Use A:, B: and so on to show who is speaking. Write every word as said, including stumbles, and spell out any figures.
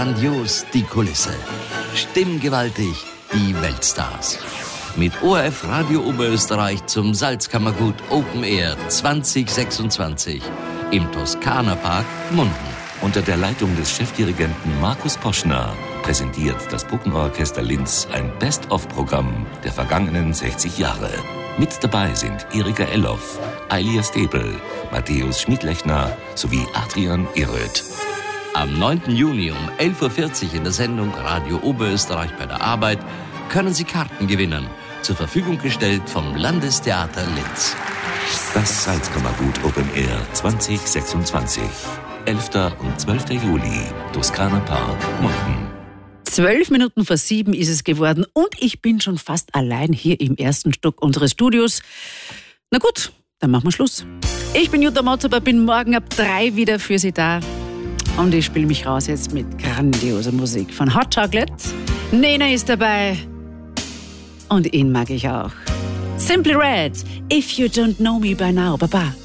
A: grandios die Kulisse. Stimmgewaltig die Weltstars. Mit O R F Radio Oberösterreich zum Salzkammergut Open Air zwanzig sechsundzwanzig im Toskana-Park Munden.
B: Unter der Leitung des Chefdirigenten Markus Poschner präsentiert das Bruckner-Orchester Linz ein Best-of-Programm der vergangenen sechzig Jahre. Mit dabei sind Erika Elloff, Eilia Stäbel, Matthäus Schmidlechner sowie Adrian Eröth.
A: Am neunten Juni um elf Uhr vierzig in der Sendung Radio Oberösterreich bei der Arbeit können Sie Karten gewinnen. Zur Verfügung gestellt vom Landestheater Linz.
B: Das Salzkammergut Open Air zwanzig sechsundzwanzig. elfter und zwölfter Juli, Toskana Park, Munden.
C: Zwölf Minuten vor sieben ist es geworden und ich bin schon fast allein hier im ersten Stock unseres Studios. Na gut, dann machen wir Schluss. Ich bin Jutta Motzober, bin morgen ab drei wieder für Sie da. Und ich spiele mich raus jetzt mit grandioser Musik von Hot Chocolate. Nena ist dabei. Und ihn mag ich auch. Simply Red, If You Don't Know Me By Now. Baba.